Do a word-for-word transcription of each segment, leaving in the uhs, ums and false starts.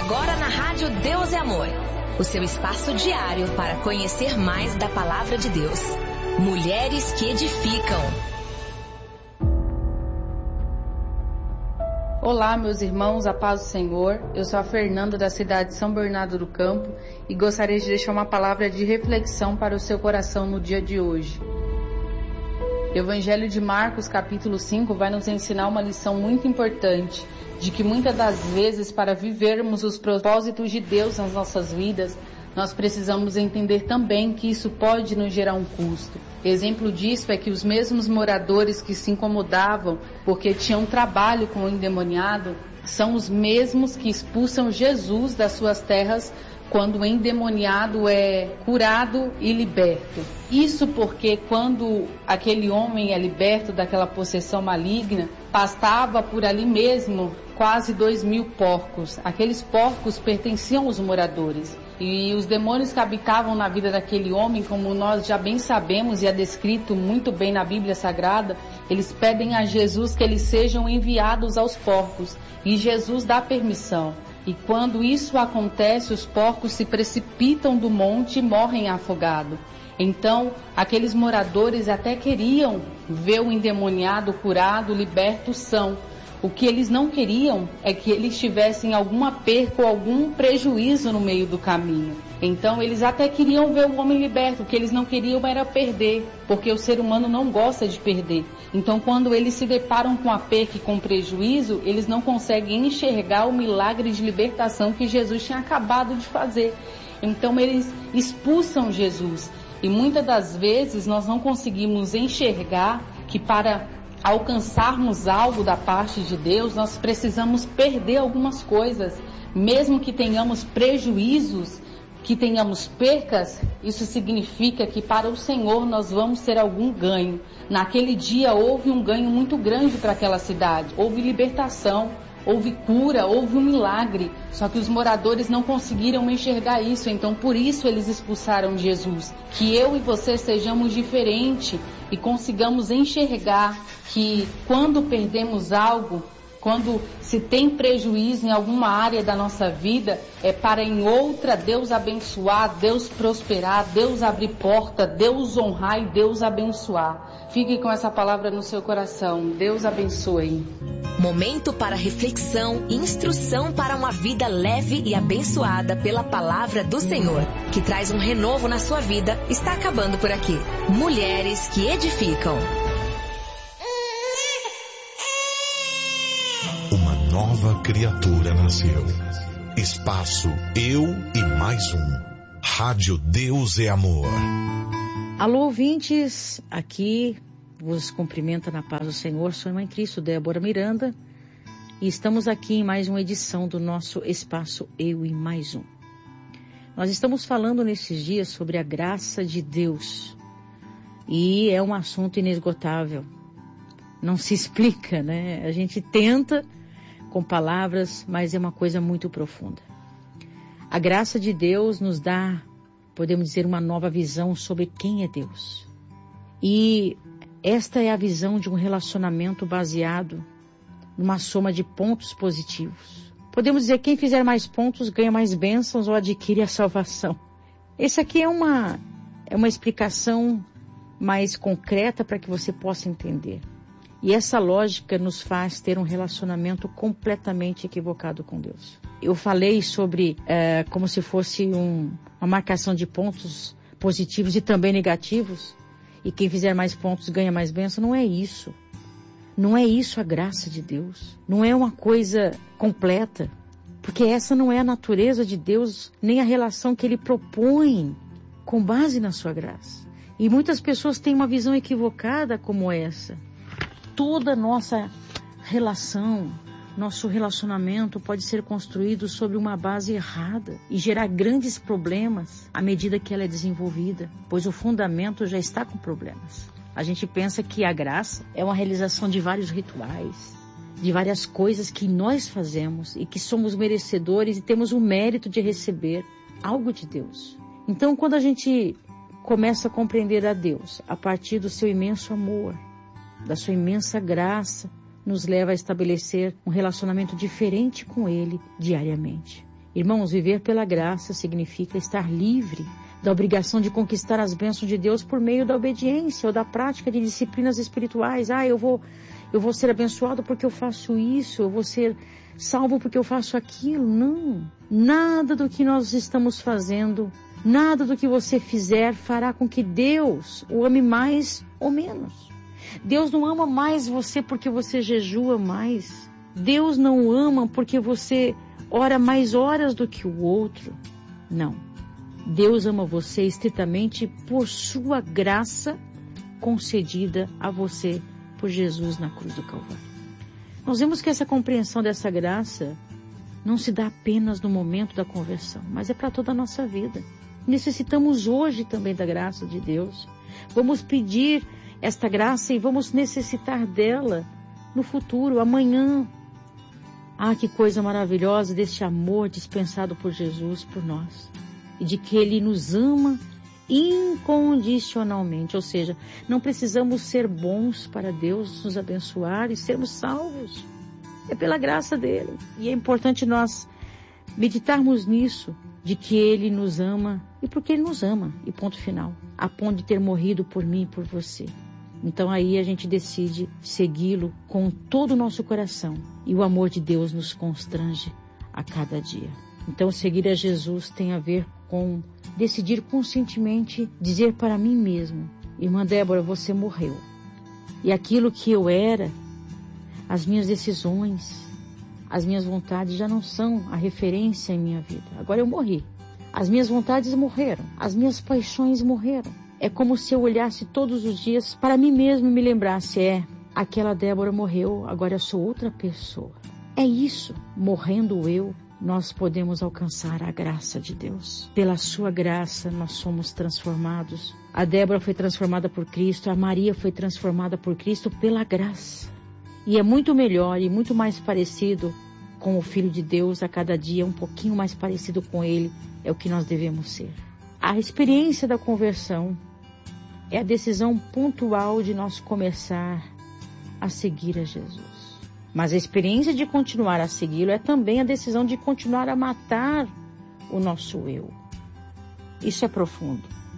Agora na Rádio Deus é Amor, o seu espaço diário para conhecer mais da Palavra de Deus. Mulheres que edificam. Olá, meus irmãos, a paz do Senhor. Eu sou a Fernanda, da cidade de São Bernardo do Campo, e gostaria de deixar uma palavra de reflexão para o seu coração no dia de hoje. O Evangelho de Marcos, capítulo cinco, vai nos ensinar uma lição muito importante, de que muitas das vezes, para vivermos os propósitos de Deus nas nossas vidas, nós precisamos entender também que isso pode nos gerar um custo. Exemplo disso é que os mesmos moradores que se incomodavam porque tinham trabalho com o endemoniado, são os mesmos que expulsam Jesus das suas terras quando o endemoniado é curado e liberto. Isso porque quando aquele homem é liberto daquela possessão maligna, pastava por ali mesmo quase dois mil porcos. Aqueles porcos pertenciam aos moradores. E os demônios que habitavam na vida daquele homem, como nós já bem sabemos e é descrito muito bem na Bíblia Sagrada, eles pedem a Jesus que eles sejam enviados aos porcos. E Jesus dá permissão. E quando isso acontece, os porcos se precipitam do monte e morrem afogados. Então, aqueles moradores até queriam ver o endemoniado curado, liberto, são. O que eles não queriam é que eles tivessem alguma perca ou algum prejuízo no meio do caminho. Então, eles até queriam ver o homem liberto. O que eles não queriam era perder, porque o ser humano não gosta de perder. Então, quando eles se deparam com a perca e com prejuízo, eles não conseguem enxergar o milagre de libertação que Jesus tinha acabado de fazer. Então, eles expulsam Jesus. E muitas das vezes nós não conseguimos enxergar que para alcançarmos algo da parte de Deus, nós precisamos perder algumas coisas. Mesmo que tenhamos prejuízos, que tenhamos percas, isso significa que para o Senhor nós vamos ter algum ganho. Naquele dia houve um ganho muito grande para aquela cidade. Houve libertação, houve cura, houve um milagre. Só que os moradores não conseguiram enxergar isso, então por isso eles expulsaram Jesus. Que eu e você sejamos diferentes e consigamos enxergar que quando perdemos algo, quando se tem prejuízo em alguma área da nossa vida, é para em outra Deus abençoar, Deus prosperar, Deus abrir porta, Deus honrar e Deus abençoar. Fique com essa palavra no seu coração. Deus abençoe. Momento para reflexão e instrução para uma vida leve e abençoada pela palavra do Senhor, que traz um renovo na sua vida, está acabando por aqui. Mulheres que edificam. Uma nova criatura nasceu. Espaço Eu e Mais Um. Rádio Deus é Amor. Alô, ouvintes, aqui vos cumprimenta na paz do Senhor, sou irmã em Cristo, Débora Miranda, e estamos aqui em mais uma edição do nosso Espaço Eu e Mais Um. Nós estamos falando nesses dias sobre a graça de Deus, e é um assunto inesgotável, não se explica, né? A gente tenta com palavras, mas é uma coisa muito profunda. A graça de Deus nos dá, podemos dizer, uma nova visão sobre quem é Deus. E esta é a visão de um relacionamento baseado numa soma de pontos positivos. Podemos dizer que quem fizer mais pontos ganha mais bênçãos ou adquire a salvação. Essa aqui é uma, é uma explicação mais concreta para que você possa entender. E essa lógica nos faz ter um relacionamento completamente equivocado com Deus. Eu falei sobre é, como se fosse um, uma marcação de pontos positivos e também negativos. E quem fizer mais pontos ganha mais bênção. Não é isso. Não é isso a graça de Deus. Não é uma coisa completa. Porque essa não é a natureza de Deus, nem a relação que Ele propõe com base na sua graça. E muitas pessoas têm uma visão equivocada como essa. Toda nossa relação, nosso relacionamento pode ser construído sobre uma base errada e gerar grandes problemas à medida que ela é desenvolvida, pois o fundamento já está com problemas. A gente pensa que a graça é uma realização de vários rituais, de várias coisas que nós fazemos e que somos merecedores e temos o mérito de receber algo de Deus. Então, quando a gente começa a compreender a Deus a partir do seu imenso amor, da sua imensa graça, nos leva a estabelecer um relacionamento diferente com Ele diariamente. Irmãos, viver pela graça significa estar livre da obrigação de conquistar as bênçãos de Deus por meio da obediência ou da prática de disciplinas espirituais. Ah, eu vou, eu vou ser abençoado porque eu faço isso, eu vou ser salvo porque eu faço aquilo. Não, nada do que nós estamos fazendo, nada do que você fizer fará com que Deus o ame mais ou menos. Deus não ama mais você porque você jejua mais. Deus não o ama porque você ora mais horas do que o outro. Não. Deus ama você estritamente por sua graça concedida a você por Jesus na cruz do Calvário. Nós vemos que essa compreensão dessa graça não se dá apenas no momento da conversão, mas é para toda a nossa vida. Necessitamos hoje também da graça de Deus. Vamos pedir esta graça e vamos necessitar dela no futuro, amanhã. Ah, que coisa maravilhosa deste amor dispensado por Jesus por nós. E de que Ele nos ama incondicionalmente. Ou seja, não precisamos ser bons para Deus nos abençoar e sermos salvos. É pela graça dEle. E é importante nós meditarmos nisso, de que Ele nos ama e porque Ele nos ama. E ponto final. A ponto de ter morrido por mim e por você. Então aí a gente decide segui-lo com todo o nosso coração. E o amor de Deus nos constrange a cada dia. Então seguir a Jesus tem a ver com decidir conscientemente dizer para mim mesmo: irmã Débora, você morreu. E aquilo que eu era, as minhas decisões, as minhas vontades já não são a referência em minha vida. Agora eu morri. As minhas vontades morreram. As minhas paixões morreram. É como se eu olhasse todos os dias para mim mesmo e me lembrasse: é, aquela Débora morreu, agora eu sou outra pessoa. É isso, morrendo eu, nós podemos alcançar a graça de Deus. Pela sua graça nós somos transformados. A Débora foi transformada por Cristo, a Maria foi transformada por Cristo pela graça. E é muito melhor e muito mais parecido com o Filho de Deus a cada dia, um pouquinho mais parecido com Ele, é o que nós devemos ser. A experiência da conversão é a decisão pontual de nós começar a seguir a Jesus. Mas a experiência de continuar a segui-lo é também a decisão de continuar a matar o nosso eu. Isso é profundo.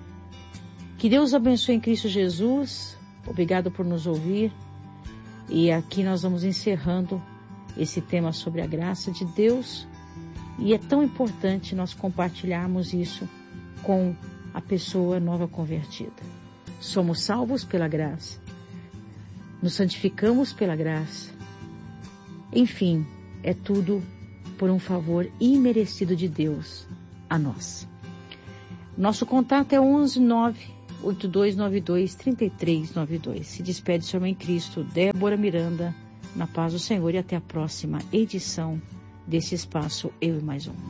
Que Deus abençoe em Cristo Jesus. Obrigado por nos ouvir. E aqui nós vamos encerrando esse tema sobre a graça de Deus. E é tão importante nós compartilharmos isso com a pessoa nova convertida. Somos salvos pela graça. Nos santificamos pela graça. Enfim, é tudo por um favor imerecido de Deus a nós. Nosso contato é onze nove oito dois nove dois três três nove dois. Se despede, Senhor em Cristo, Débora Miranda, na paz do Senhor, e até a próxima edição desse espaço Eu e Mais Um.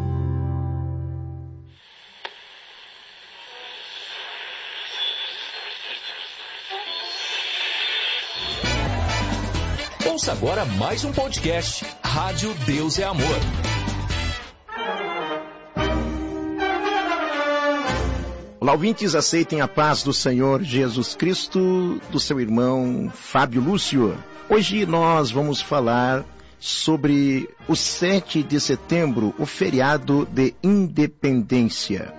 Ouça agora mais um podcast, Rádio Deus é Amor. Olá, ouvintes, aceitem a paz do Senhor Jesus Cristo, do seu irmão Fábio Lúcio. Hoje nós vamos falar sobre o sete de setembro, o feriado de Independência.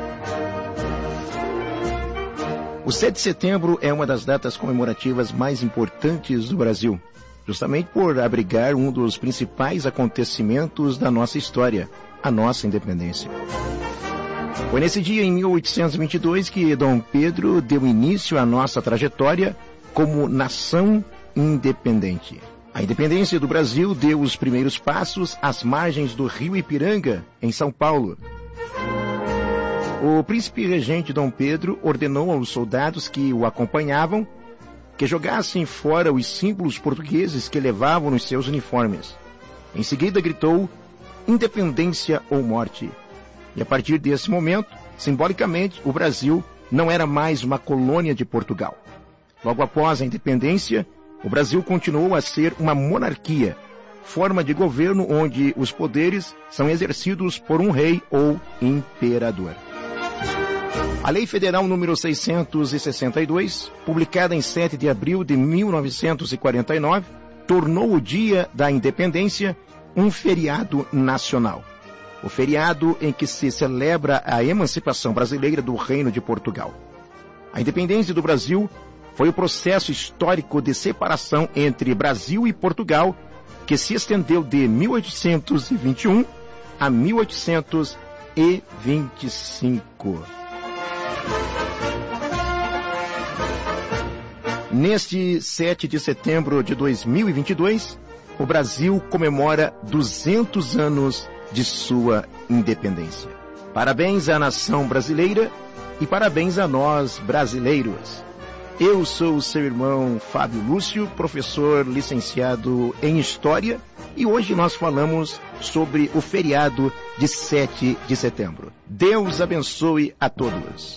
O sete de setembro é uma das datas comemorativas mais importantes do Brasil, justamente por abrigar um dos principais acontecimentos da nossa história, a nossa independência. Foi nesse dia, em mil oitocentos e vinte e dois, que Dom Pedro deu início à nossa trajetória como nação independente. A independência do Brasil deu os primeiros passos às margens do rio Ipiranga, em São Paulo. O príncipe regente Dom Pedro ordenou aos soldados que o acompanhavam que jogassem fora os símbolos portugueses que levavam nos seus uniformes. Em seguida gritou: independência ou morte. E a partir desse momento, simbolicamente, o Brasil não era mais uma colônia de Portugal. Logo após a independência, o Brasil continuou a ser uma monarquia, forma de governo onde os poderes são exercidos por um rei ou imperador. A Lei Federal número seiscentos e sessenta e dois, publicada em sete de abril de mil novecentos e quarenta e nove, tornou o Dia da Independência um feriado nacional. o feriado em que se celebra a emancipação brasileira do Reino de Portugal. A independência do Brasil foi o processo histórico de separação entre Brasil e Portugal que se estendeu de mil oitocentos e vinte e um a mil oitocentos e vinte e cinco. Neste sete de setembro de dois mil e vinte e dois, o Brasil comemora duzentos anos de sua independência. Parabéns à nação brasileira e parabéns a nós brasileiros. Eu sou o seu irmão Fábio Lúcio, professor licenciado em História, e hoje nós falamos sobre o feriado de sete de setembro. Deus abençoe a todos.